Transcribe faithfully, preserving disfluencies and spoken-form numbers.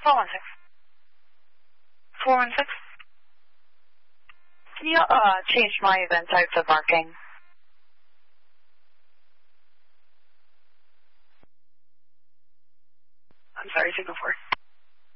four one six. four one six? Can you uh, change my event type to barking? I'm sorry, signal four.